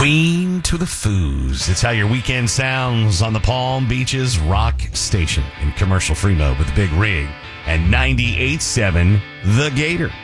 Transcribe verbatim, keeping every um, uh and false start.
Queen to the Foos. It's how your weekend sounds on the Palm Beaches Rock Station in commercial free mode with the big rig and ninety-eight point seven The Gator.